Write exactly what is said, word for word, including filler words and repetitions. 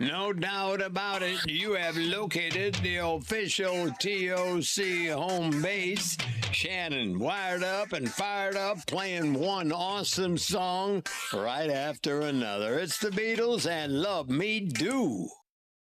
No doubt about it, you have located the official T O C home base. Shannon wired up and fired up, playing one awesome song right after another. It's the Beatles and Love Me Do.